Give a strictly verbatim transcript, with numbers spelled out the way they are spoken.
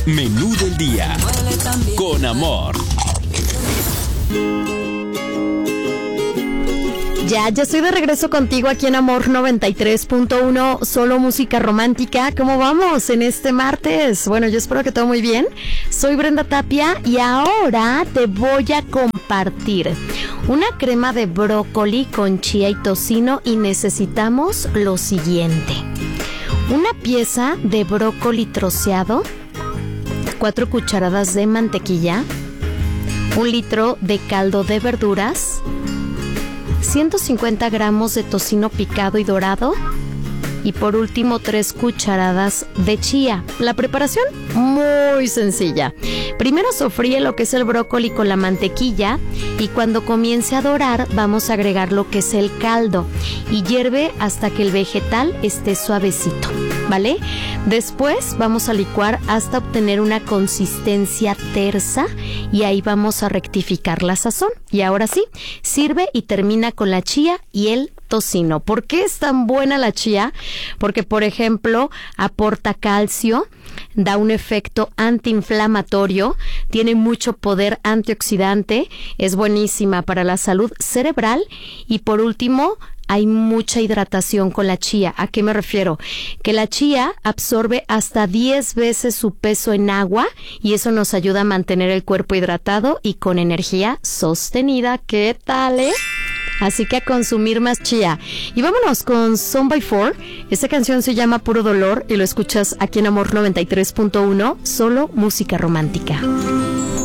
Menú del día. Con amor. Ya, ya estoy de regreso contigo aquí en Amor noventa y tres punto uno, solo música romántica. ¿Cómo vamos en este martes? Bueno, yo espero que todo muy bien. Soy Brenda Tapia y ahora te voy a compartir una crema de brócoli con chía y tocino y necesitamos lo siguiente. Una pieza de brócoli troceado, cuatro cucharadas de mantequilla, un litro de caldo de verduras, ciento cincuenta gramos de tocino picado y dorado y por último tres cucharadas de chía. La preparación muy sencilla. Primero sofríe lo que es el brócoli con la mantequilla y cuando comience a dorar vamos a agregar lo que es el caldo y hierve hasta que el vegetal esté suavecito, ¿vale? Después vamos a licuar hasta obtener una consistencia tersa y ahí vamos a rectificar la sazón. Y ahora sí, sirve y termina con la chía y el tocino. ¿Por qué es tan buena la chía? Porque, por ejemplo, aporta calcio, da un efecto antiinflamatorio, tiene mucho poder antioxidante, es buenísima para la salud cerebral y, por último, hay mucha hidratación con la chía. ¿A qué me refiero? Que la chía absorbe hasta diez veces su peso en agua y eso nos ayuda a mantener el cuerpo hidratado y con energía sostenida. ¿Qué tal, eh? Así que a consumir más chía. Y vámonos con Son by Four. Esta canción se llama Puro Dolor y lo escuchas aquí en Amor noventa y tres punto uno, solo música romántica.